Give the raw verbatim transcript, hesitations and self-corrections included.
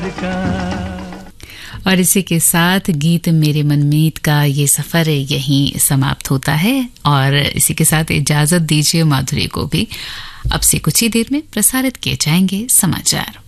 और इसी के साथ गीत मेरे मनमीत का ये सफर यहीं समाप्त होता है और इसी के साथ इजाजत दीजिए माधुरी को भी। अब से कुछ ही देर में प्रसारित किए जाएंगे समाचार।